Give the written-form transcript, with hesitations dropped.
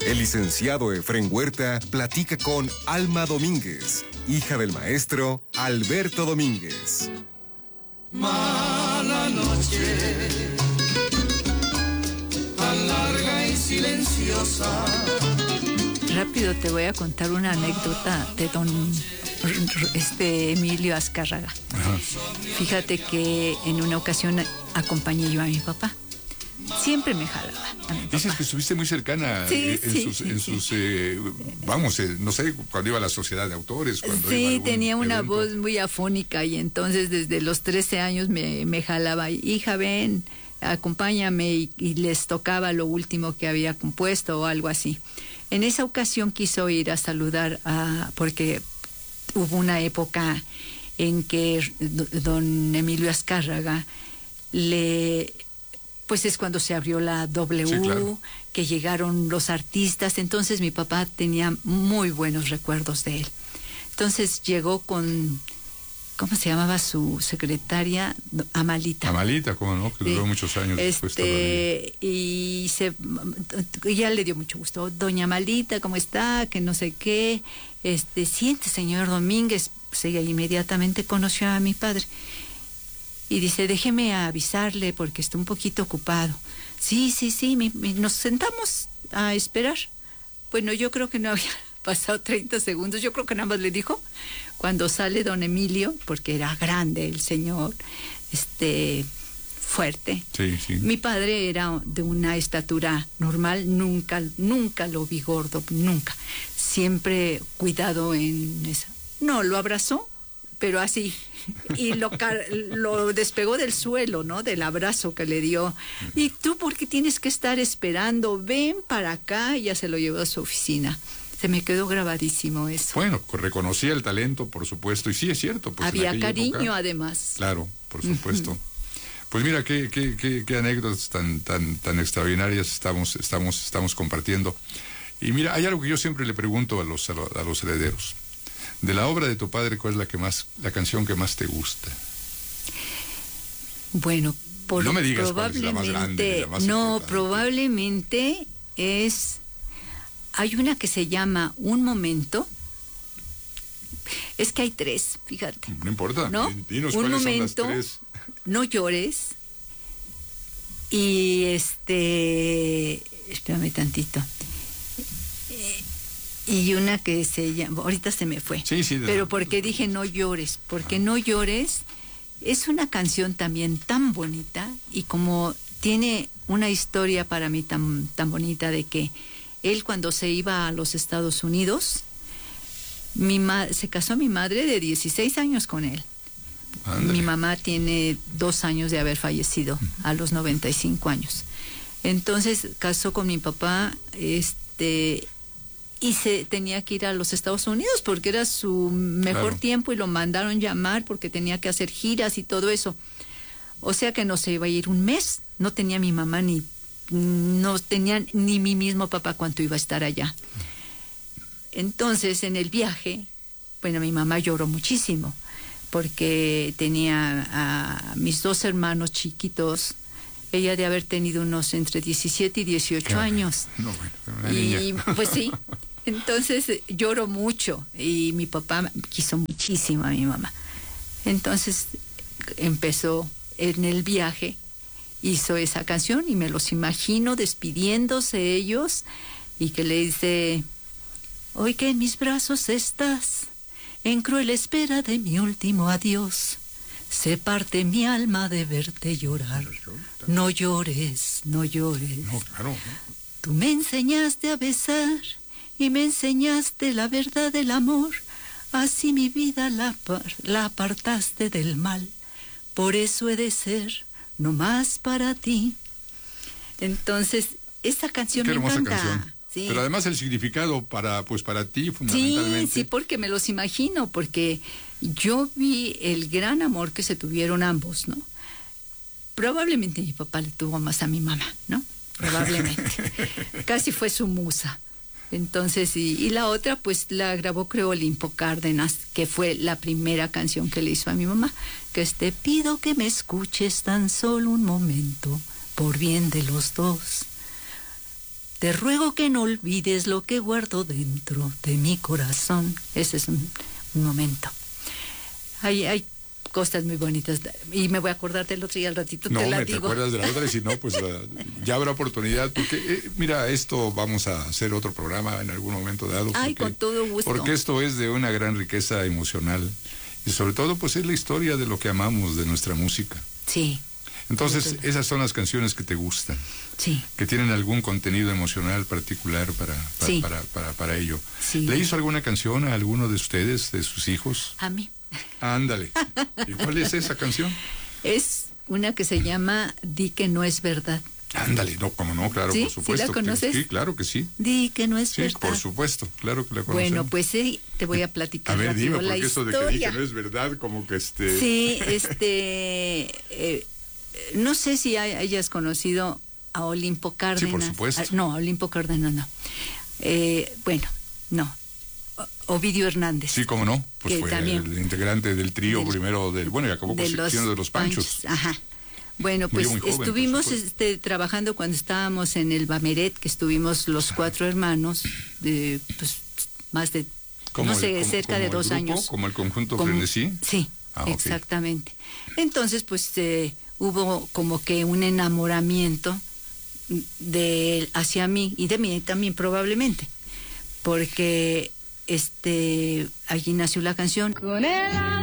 El licenciado Efrén Huerta platica con Alma Domínguez, hija del maestro Alberto Domínguez. Mala noche, tan larga y silenciosa. Rápido te voy a contar una anécdota de don Emilio Azcárraga. Ajá. Fíjate que en una ocasión acompañé yo a mi papá. Siempre me jalaba a mi papá. Dices que estuviste muy cercana no sé, cuando iba a la sociedad de autores. Cuando iba a algún tenía una evento. voz muy afónica y entonces desde los 13 años me jalaba. Hija, ven, acompáñame, y les tocaba lo último que había compuesto o algo así. En esa ocasión quiso ir a saludar porque hubo una época en que don Emilio Azcárraga pues es cuando se abrió la W, sí, claro, que llegaron los artistas. Entonces mi papá tenía muy buenos recuerdos de él. Entonces llegó con, ¿cómo se llamaba su secretaria? Amalita. Amalita, cómo no, que duró muchos años después todavía. Y ya le dio mucho gusto. Doña Amalita, ¿cómo está? Que no sé qué. Siente, señor Domínguez. Pues ella inmediatamente conoció a mi padre. Y dice, déjeme avisarle porque está un poquito ocupado. Sí, nos sentamos a esperar. Bueno, yo creo que no había pasado 30 segundos. Yo creo que nada más le dijo, cuando sale don Emilio, porque era grande el señor, fuerte. Sí, sí. Mi padre era de una estatura normal, nunca lo vi gordo, nunca. Siempre cuidado en esa. No, lo abrazó, pero así. Y lo despegó del suelo, ¿no? Del abrazo que le dio. ¿Y tú por qué tienes que estar esperando? Ven para acá. Y ya se lo llevó a su oficina. Se me quedó grabadísimo eso. Bueno, reconocía el talento, por supuesto, y sí es cierto. Pues había cariño, además. Claro, por supuesto. Pues mira, qué anécdotas tan extraordinarias estamos compartiendo. Y mira, hay algo que yo siempre le pregunto a los herederos. De la obra de tu padre, ¿cuál es la canción que más te gusta? Bueno, no me digas cuál es la más grande, la más importante. Probablemente hay una que se llama Un Momento. Es que hay tres, fíjate. No importa, ¿no? Dinos Un cuáles momento, son las tres. No llores. Y espérame tantito. Y una que se llama, ahorita se me fue. Sí, pero porque dije no llores, porque No llores es una canción también tan bonita y como tiene una historia para mí tan bonita de que él cuando se iba a los Estados Unidos, se casó mi madre de 16 años con él. Ándale. Mi mamá tiene 2 años de haber fallecido a los 95 años. Entonces casó con mi papá, y se tenía que ir a los Estados Unidos porque era su mejor tiempo y lo mandaron llamar porque tenía que hacer giras y todo eso. O sea que no se iba a ir un mes. No tenía mi mamá no tenía ni mi mismo papá cuánto iba a estar allá. Entonces en el viaje, bueno, mi mamá lloró muchísimo porque tenía a mis 2 hermanos chiquitos. Ella de haber tenido unos entre 17 y 18 años. No, bueno, una niña. Y pues sí. Entonces lloró mucho y mi papá quiso muchísimo a mi mamá. Entonces empezó en el viaje, hizo esa canción y me los imagino despidiéndose ellos y que le dice, hoy que en mis brazos estás, en cruel espera de mi último adiós, se parte mi alma de verte llorar. No llores, no llores. No, claro. Tú me enseñaste a besar y me enseñaste la verdad del amor. Así mi vida la apartaste del mal. Por eso he de ser no más para ti. Entonces, esta canción qué me hermosa encanta. Canción. Sí. Pero además el significado para ti fundamentalmente. Sí, porque me los imagino, porque yo vi el gran amor que se tuvieron ambos, ¿no? Probablemente mi papá le tuvo más a mi mamá, ¿no? Probablemente. Casi fue su musa. Entonces, y la otra, pues la grabó creo Olimpo Cárdenas, que fue la primera canción que le hizo a mi mamá, que es Te pido que me escuches tan solo un momento, por bien de los dos. Te ruego que no olvides lo que guardo dentro de mi corazón. Ese es un momento. Hay cosas muy bonitas y me voy a acordar del otro y al ratito no, te la me digo. te acuerdas de la otra y si no, pues ya habrá oportunidad porque mira, esto vamos a hacer otro programa en algún momento dado. Ay, con todo gusto. Porque esto es de una gran riqueza emocional y sobre todo pues es la historia de lo que amamos, de nuestra música. Sí. Entonces, esas son las canciones que te gustan. Sí. Que tienen algún contenido emocional particular para ello. Sí. ¿Le hizo alguna canción a alguno de ustedes, de sus hijos? A mí. Ándale. ¿Y cuál es esa canción? Es una que se llama Di que no es verdad. Ándale, no, como no, claro, ¿Sí? por supuesto. ¿Sí la conoces? Sí, claro que sí. Di que no es Sí, verdad. por supuesto, claro que la conocemos. Bueno, pues sí, te voy a platicar. A ver, dime, la porque eso de que di que no es verdad, como que Sí, no sé si hayas conocido a Olimpo Cárdenas. Sí, por supuesto. No, a Olimpo Cárdenas no. Bueno, no. Ovidio Hernández. Sí, cómo no, pues que fue también, el integrante del trío primero y acabó siendo de los Panchos. Ajá. Bueno, pues joven, estuvimos trabajando cuando estábamos en el Bameret, que estuvimos los 4 hermanos, pues más de, cerca de 2 años. ¿Como el conjunto Frenesí? Sí, okay. Exactamente. Entonces, pues hubo como que un enamoramiento de él hacia mí y de mí también probablemente, porque allí nació la canción.